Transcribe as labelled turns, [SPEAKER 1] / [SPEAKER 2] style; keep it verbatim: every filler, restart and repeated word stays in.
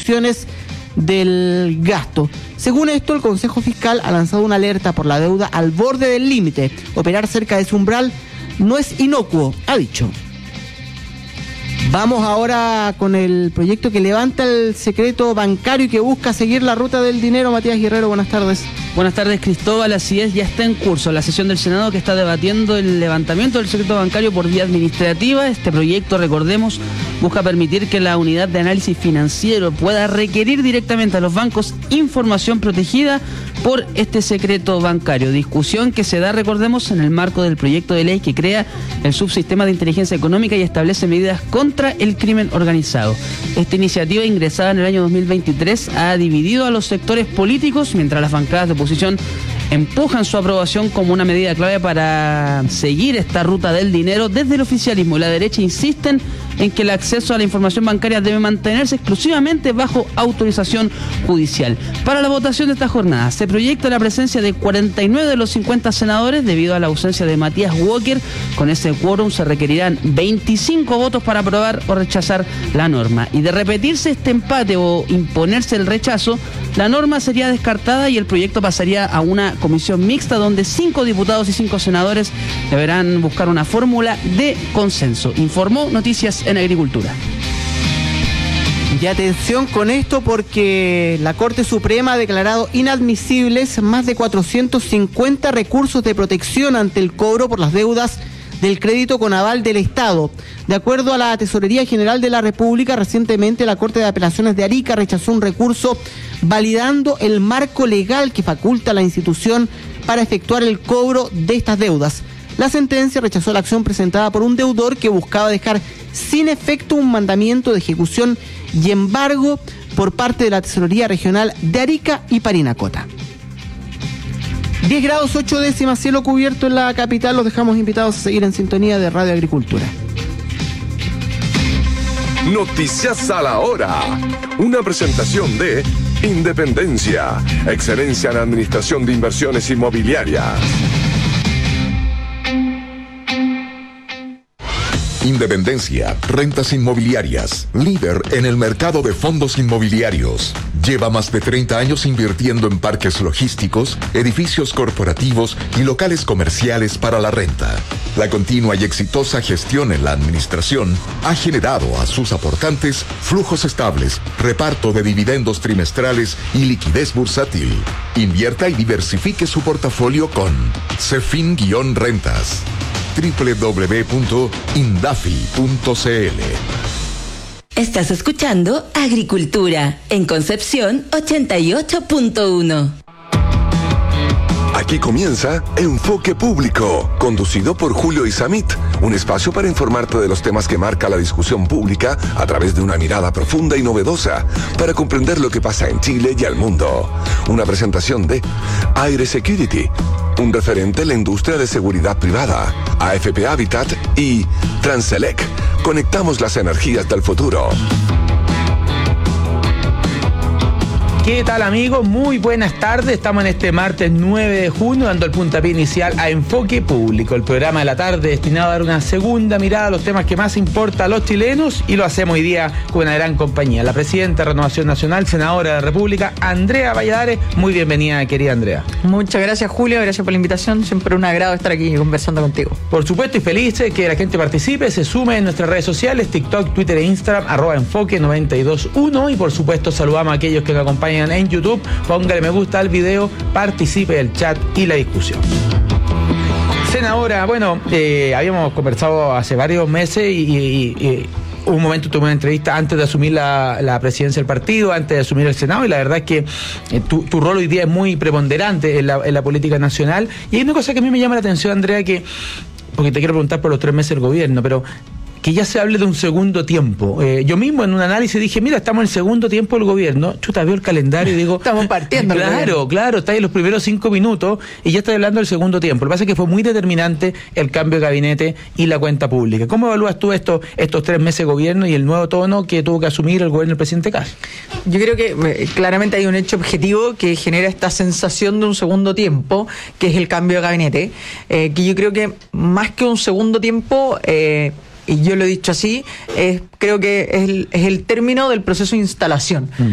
[SPEAKER 1] proyecciones del gasto. Según esto, el Consejo Fiscal ha lanzado una alerta por la deuda al borde del límite. Operar cerca de ese umbral no es inocuo, ha dicho. Vamos ahora con el proyecto que levanta el secreto bancario y que busca seguir la ruta del dinero. Matías Guerrero, buenas tardes.
[SPEAKER 2] Buenas tardes, Cristóbal. Así es, ya está en curso la sesión del Senado que está debatiendo el levantamiento del secreto bancario por vía administrativa. Este proyecto, recordemos, busca permitir que la unidad de análisis financiero pueda requerir directamente a los bancos información protegida por este secreto bancario. Discusión que se da, recordemos, en el marco del proyecto de ley que crea el subsistema de inteligencia económica y establece medidas contra el crimen organizado. Esta iniciativa, ingresada en el año dos mil veintitrés, ha dividido a los sectores políticos, mientras las bancadas de oposición empujan su aprobación como una medida clave para seguir esta ruta del dinero. Desde el oficialismo y la derecha insisten en que el acceso a la información bancaria debe mantenerse exclusivamente bajo autorización judicial. Para la votación de esta jornada se proyecta la presencia de cuarenta y nueve de los cincuenta senadores debido a la ausencia de Matías Walker. Con ese quórum se requerirán veinticinco votos para aprobar o rechazar la norma. Y de repetirse este empate o imponerse el rechazo, la norma sería descartada y el proyecto pasaría a una comisión mixta donde cinco diputados y cinco senadores deberán buscar una fórmula de consenso. Informó Noticias en Agricultura.
[SPEAKER 1] Y atención con esto porque la Corte Suprema ha declarado inadmisibles más de cuatrocientos cincuenta recursos de protección ante el cobro por las deudas del crédito con aval del Estado. De acuerdo a la Tesorería General de la República, recientemente la Corte de Apelaciones de Arica rechazó un recurso validando el marco legal que faculta a la institución para efectuar el cobro de estas deudas. La sentencia rechazó la acción presentada por un deudor que buscaba dejar sin efecto un mandamiento de ejecución y embargo por parte de la Tesorería Regional de Arica y Parinacota. diez grados ocho décimas, cielo cubierto en la capital. Los dejamos invitados a seguir en sintonía de Radio Agricultura.
[SPEAKER 3] Noticias a la hora. Una presentación de Independencia, excelencia en administración de inversiones inmobiliarias. Independencia, rentas inmobiliarias, líder en el mercado de fondos inmobiliarios. Lleva más de treinta años invirtiendo en parques logísticos, edificios corporativos y locales comerciales para la renta. La continua y exitosa gestión en la administración ha generado a sus aportantes flujos estables, reparto de dividendos trimestrales y liquidez bursátil. Invierta y diversifique su portafolio con Cefin-Rentas. doble u doble u doble u punto indafi punto c l.
[SPEAKER 4] Estás escuchando Agricultura en Concepción ochenta y ocho punto uno.
[SPEAKER 3] Aquí comienza Enfoque Público, conducido por Julio Isamit, un espacio para informarte de los temas que marca la discusión pública a través de una mirada profunda y novedosa para comprender lo que pasa en Chile y al mundo. Una presentación de Aire Security, un referente en la industria de seguridad privada, A F P Habitat y Transelec. Conectamos las energías del futuro.
[SPEAKER 5] ¿Qué tal, amigos? Muy buenas tardes. Estamos en este martes nueve de junio dando el puntapié inicial a Enfoque Público, el programa de la tarde destinado a dar una segunda mirada a los temas que más importan a los chilenos, y lo hacemos hoy día con una gran compañía. La presidenta de Renovación Nacional, senadora de la República, Andrea Valladares. Muy bienvenida, querida Andrea.
[SPEAKER 6] Muchas gracias, Julio. Gracias por la invitación. Siempre un agrado estar aquí conversando contigo.
[SPEAKER 5] Por supuesto, y feliz que la gente participe, se sume en nuestras redes sociales, TikTok, Twitter e Instagram, arroba Enfoque noventa y dos uno. Y por supuesto, saludamos a aquellos que nos acompañan en YouTube. Póngale me gusta al video, participe del chat y la discusión. Senadora, bueno, eh, habíamos conversado hace varios meses y, y, y un momento tuve una entrevista antes de asumir la, la presidencia del partido, antes de asumir el Senado, y la verdad es que eh, tu, tu rol hoy día es muy preponderante en la, en la política nacional. Y hay una cosa que a mí me llama la atención, Andrea, que, porque te quiero preguntar por los tres meses del gobierno, pero que ya se hable de un segundo tiempo. Eh, yo mismo en un análisis dije, mira, estamos en el segundo tiempo del gobierno. Chuta, veo el calendario y digo...
[SPEAKER 6] Estamos partiendo.
[SPEAKER 5] Claro, claro, está en los primeros cinco minutos y ya está hablando del segundo tiempo. Lo que pasa es que fue muy determinante el cambio de gabinete y la cuenta pública. ¿Cómo evalúas tú esto, estos tres meses de gobierno y el nuevo tono que tuvo que asumir el gobierno del presidente Kast?
[SPEAKER 6] Yo creo que eh, claramente hay un hecho objetivo que genera esta sensación de un segundo tiempo, que es el cambio de gabinete, eh, que yo creo que más que un segundo tiempo... Eh, y yo lo he dicho así, es, creo que es el, es el término del proceso de instalación. Mm.